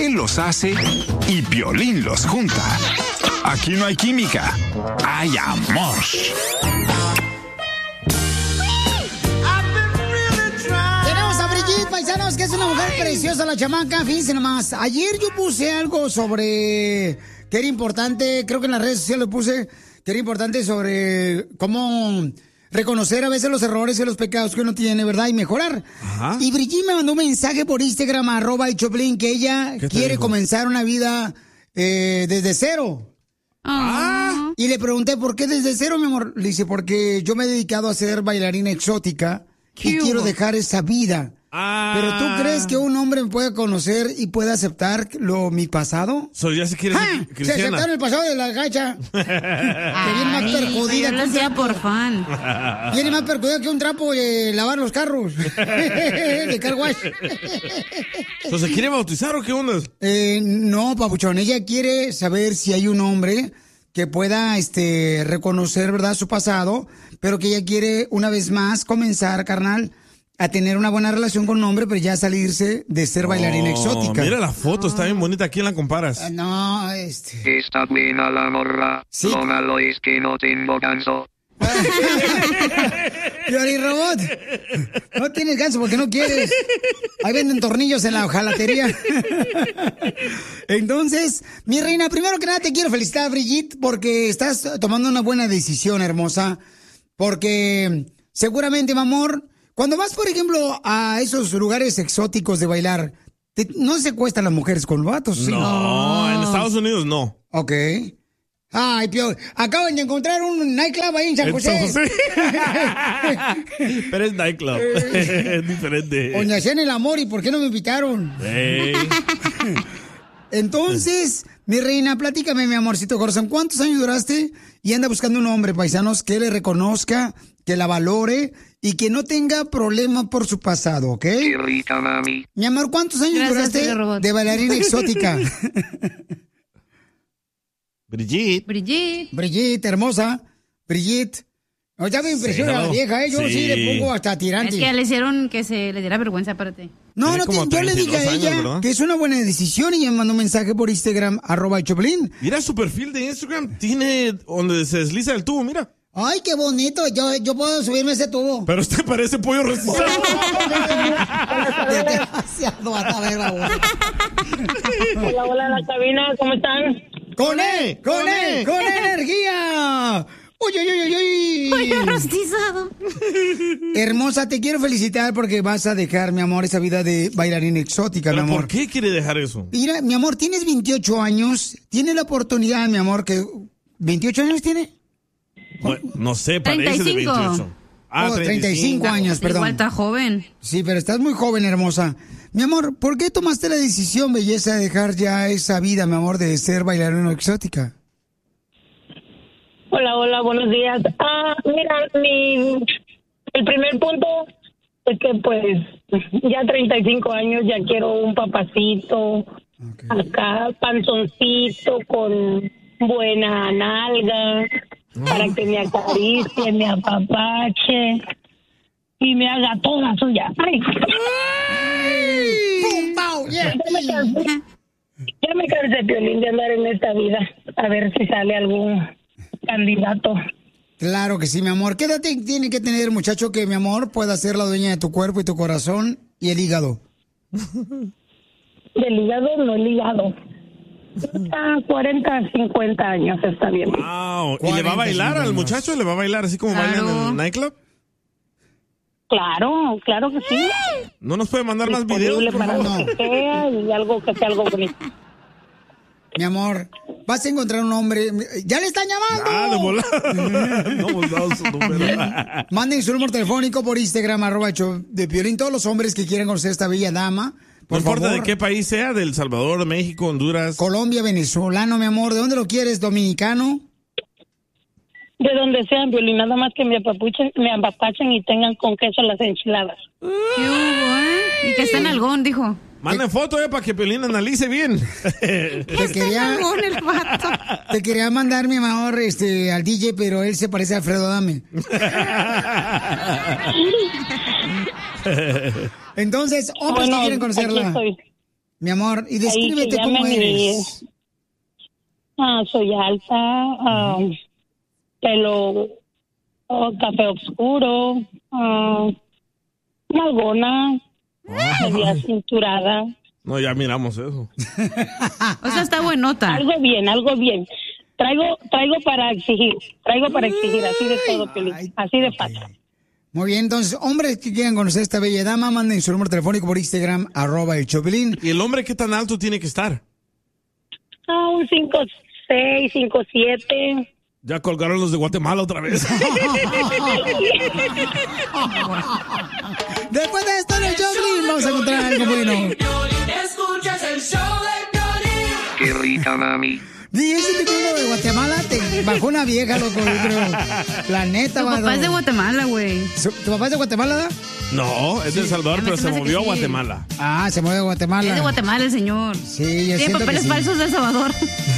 Él los hace y Piolín los junta. Aquí no hay química, hay amor. Tenemos a Brigitte, paisanos, que es una mujer preciosa, la chamaca. Fíjense nomás, ayer yo puse algo sobre que era importante, creo que en las redes sociales lo puse, que era importante sobre cómo reconocer a veces los errores y los pecados que uno tiene, ¿verdad? Y mejorar. Ajá. Y Brigitte me mandó un mensaje por Instagram, @elchoplin, que ella quiere comenzar una vida desde cero. Y le pregunté, ¿por qué desde cero, mi amor? Le dice, porque yo me he dedicado a ser bailarina exótica y quiero dejar esa vida. ¿Pero tú crees que un hombre me puede conocer y puede aceptar mi pasado? Ya se quiere ser cristiana. Se aceptaron el pasado de la gacha. Que viene más perjudida que un trapo. Por fan. Viene más perjudida que un trapo de lavar los carros. De car wash. ¿Se quiere bautizar o qué onda? No, papuchón. Ella quiere saber si hay un hombre que pueda reconocer, ¿verdad?, su pasado, pero que ella quiere una vez más comenzar, carnal, a tener una buena relación con un hombre, pero ya salirse de ser bailarina exótica. Mira la foto, está bien bonita. ¿A quién la comparas? No, Está buena la morra. Sí. Lo malo es que no tengo ganso. Piolín Robot, no tienes ganso porque no quieres. Ahí venden tornillos en la hojalatería. Entonces, mi reina, primero que nada te quiero felicitar, Brigitte, porque estás tomando una buena decisión, hermosa. Porque seguramente, mi amor, cuando vas, por ejemplo, a esos lugares exóticos de bailar, ¿no se cuestan las mujeres con vatos? ¿Sí? No, en Estados Unidos no. Ok. Ay, Pio, acaban de encontrar un nightclub ahí en San José. Pero es nightclub. Es diferente. Donde hacían el amor, ¿y por qué no me invitaron? Hey. Entonces, mi reina, platícame, mi amorcito corazón, ¿cuántos años duraste? Y anda buscando un hombre, paisanos, que le reconozca, que la valore y que no tenga problema por su pasado, ¿ok? Qué rica, mami. Mi amor, ¿cuántos años duraste de bailarina exótica? Brigitte, hermosa. Brigitte. No, ya me impresiona la vieja, yo sí le pongo hasta tirante. Es que le hicieron que se le diera vergüenza, aparte. No, yo le dije a ella que es una buena decisión y me mandó un mensaje por Instagram, @elchoplin. Mira su perfil de Instagram, tiene donde se desliza el tubo, mira. Ay, qué bonito, yo puedo subirme ese tubo. Pero usted parece pollo rostizado. Desgraciado, a ver la voz. Hola, la cabina, ¿cómo están? ¡Con energía! ¡Uy! Pollo rostizado. Hermosa, te quiero felicitar porque vas a dejar, mi amor, esa vida de bailarina exótica, mi amor. ¿Por qué quiere dejar eso? Mira, mi amor, tienes 28 años. Tienes la oportunidad, mi amor, que... ¿28 años tiene? Bueno, no sé, parece 35. de 28. 35 años, perdón. Igual está joven. Sí, pero estás muy joven, hermosa. Mi amor, ¿por qué tomaste la decisión, belleza, de dejar ya esa vida, mi amor, de ser bailarina exótica? Hola, buenos días. Mira, el primer punto es que pues ya 35 años, ya quiero un papacito, acá panzoncito con buena nalga, para que me acaricie, me apapache y me haga toda suya. ¡Ay! ¡Pum, pau! Yeah. Ya me cansé, Piolín, de andar en esta vida. A ver si sale algún candidato. Claro que sí, mi amor. ¿Qué edad tiene que tener, muchacho, que, mi amor, pueda ser la dueña de tu cuerpo y tu corazón y el hígado? Del hígado, no el hígado. 40, 50 años está bien. Wow. ¿Y le va a bailar al muchacho? ¿Le va a bailar así como bailan en el nightclub? Claro que sí. ¿No nos puede mandar más videos, por para favor? que sea y algo que sea algo bonito. Mi amor, vas a encontrar un hombre. ¡Ya le están llamando! De volada. No hemos dado su número. Manden su número telefónico por Instagram, @de Piolín. Todos los hombres que quieren conocer a esta bella dama. No importa de qué país sea, de El Salvador, México, Honduras. Colombia, venezolano, mi amor. ¿De dónde lo quieres? ¿Dominicano? De donde sean, Piolín, nada más que me apapachen y tengan con queso las enchiladas. Y que está en algón, dijo. Manden foto, para que Piolín analice bien. Te quería mandar, mi amor, al DJ, pero él se parece a Alfredo Adame. Entonces, hombres que quieren conocerla. Mi amor, y descríbete cómo eres. Soy alta, pelo café oscuro, nalgona, media cinturada. No, ya miramos eso. O sea, está buenota. Algo bien. Traigo para exigir, así de todo, Piolín, así de fácil. Muy bien, entonces, hombres que quieran conocer a esta bella dama, manden su número telefónico por Instagram, @el Chopelín. ¿Y el hombre qué tan alto tiene que estar? Un 5'6", 5'7". Ya colgaron los de Guatemala otra vez. Después de esto en el Chopelín vamos a encontrar algo bueno. Escuchas el show de Piolín. Qué rica, mami. Dije, ese tipo de Guatemala te bajó una vieja, loco, yo creo. La neta, Tu papá es de Guatemala, güey. ¿Tu papá es de Guatemala? No, es de El Salvador, pero se movió a Guatemala. Se movió de Guatemala. Es de Guatemala el señor. Sí, yo tiene siento papeles que sí. falsos de El Salvador.